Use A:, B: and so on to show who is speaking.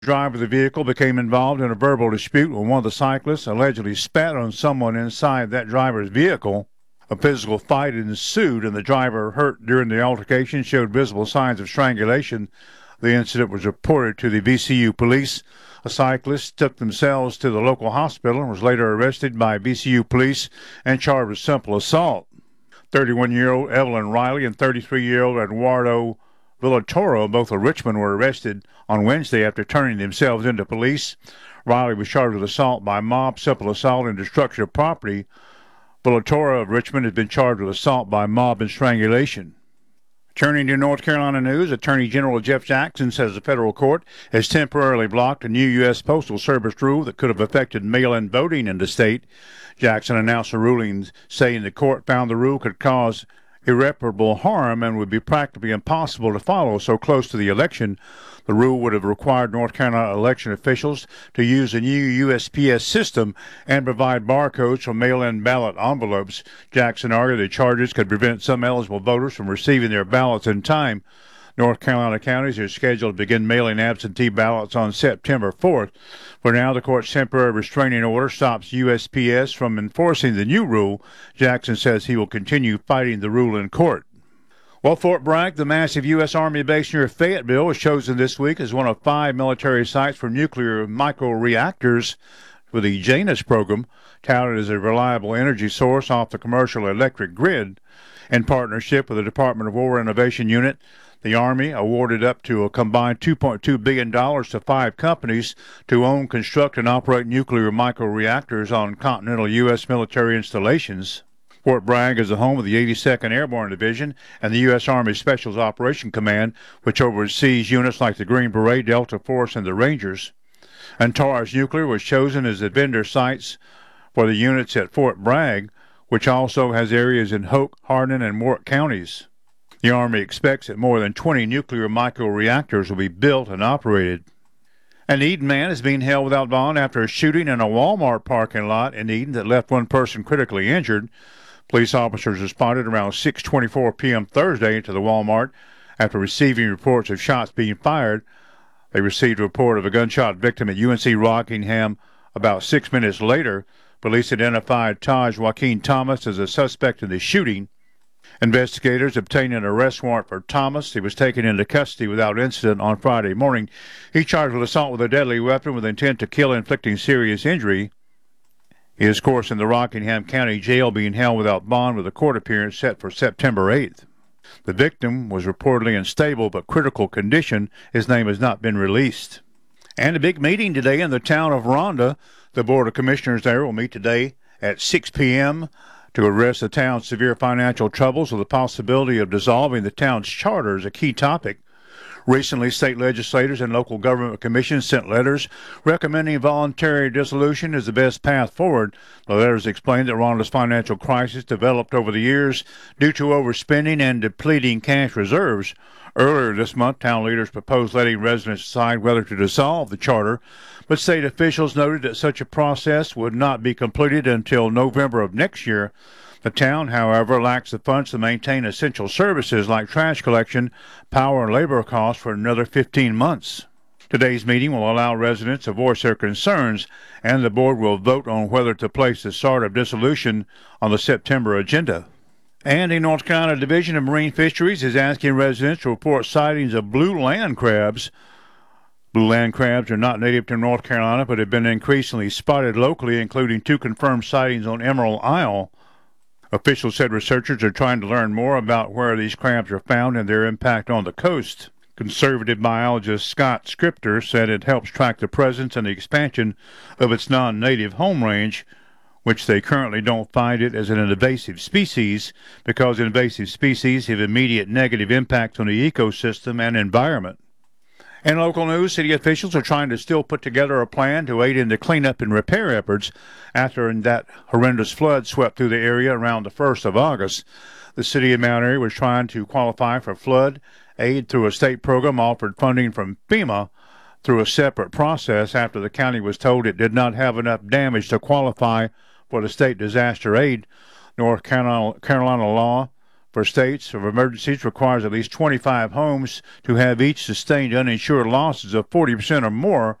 A: driver of the vehicle became involved in a verbal dispute when one of the cyclists allegedly spat on someone inside that driver's vehicle. A physical fight ensued, and the driver, hurt during the altercation, showed visible signs of strangulation. The incident was reported to the VCU police. A cyclist took themselves to the local hospital and was later arrested by VCU police and charged with simple assault. 31-year-old Evelyn Riley and 33-year-old Eduardo Villatoro, both of Richmond, were arrested on Wednesday after turning themselves into police. Riley was charged with assault by mob, simple assault, and destruction of property. Villatoro of Richmond has been charged with assault by mob and strangulation. Turning to North Carolina news, Attorney General Jeff Jackson says the federal court has temporarily blocked a new U.S. Postal Service rule that could have affected mail-in voting in the state. Jackson announced a ruling saying the court found the rule could cause irreparable harm and would be practically impossible to follow so close to the election. The rule would have required North Carolina election officials to use a new USPS system and provide barcodes for mail-in ballot envelopes. Jackson argued the charges could prevent some eligible voters from receiving their ballots in time. North Carolina counties are scheduled to begin mailing absentee ballots on September 4th. For now, the court's temporary restraining order stops USPS from enforcing the new rule. Jackson says he will continue fighting the rule in court. Well, Fort Bragg, the massive U.S. Army base near Fayetteville, was chosen this week as one of 5 military sites for nuclear microreactors for the Janus program, touted as a reliable energy source off the commercial electric grid. In partnership with the Department of War Innovation Unit, the Army awarded up to a combined $2.2 billion to 5 companies to own, construct, and operate nuclear microreactors on continental U.S. military installations. Fort Bragg is the home of the 82nd Airborne Division and the U.S. Army Special Operations Command, which oversees units like the Green Beret, Delta Force, and the Rangers. Antares Nuclear was chosen as the vendor sites for the units at Fort Bragg, which also has areas in Hoke, Hardin, and Warwick counties. The Army expects that more than 20 nuclear microreactors will be built and operated. An Eden man is being held without bond after a shooting in a Walmart parking lot in Eden that left one person critically injured. Police officers responded around 6:24 p.m. Thursday to the Walmart after receiving reports of shots being fired. They received a report of a gunshot victim at UNC Rockingham about 6 minutes later. Police identified Taj Joaquin Thomas as a suspect in the shooting. Investigators obtained an arrest warrant for Thomas. He was taken into custody without incident on Friday morning. He charged with assault with a deadly weapon with intent to kill, inflicting serious injury. He is, of course, in the Rockingham County Jail being held without bond with a court appearance set for September 8th. The victim was reportedly in stable but critical condition. His name has not been released. And a big meeting today in the town of Ronda. The Board of Commissioners there will meet today at 6 p.m. to address the town's severe financial troubles with the possibility of dissolving the town's charter is a key topic. Recently, state legislators and local government commissions sent letters recommending voluntary dissolution as the best path forward. The letters explained that Ronda's financial crisis developed over the years due to overspending and depleting cash reserves. Earlier this month, town leaders proposed letting residents decide whether to dissolve the charter, but state officials noted that such a process would not be completed until November of next year. The town, however, lacks the funds to maintain essential services like trash collection, power, and labor costs for another 15 months. Today's meeting will allow residents to voice their concerns, and the board will vote on whether to place the start of dissolution on the September agenda. And the North Carolina Division of Marine Fisheries is asking residents to report sightings of blue land crabs. Blue land crabs are not native to North Carolina, but have been increasingly spotted locally, including 2 confirmed sightings on Emerald Isle. Officials said researchers are trying to learn more about where these crabs are found and their impact on the coast. Conservative biologist Scott Scripter said it helps track the presence and the expansion of its non-native home range, which they currently don't find it as an invasive species because invasive species have immediate negative impacts on the ecosystem and environment. In local news, city officials are trying to still put together a plan to aid in the cleanup and repair efforts after that horrendous flood swept through the area around the 1st of August. The city of Mount Airy was trying to qualify for flood aid through a state program offered funding from FEMA through a separate process after the county was told it did not have enough damage to qualify for the state disaster aid. North Carolina law for states of emergencies requires at least 25 homes to have each sustained uninsured losses of 40% or more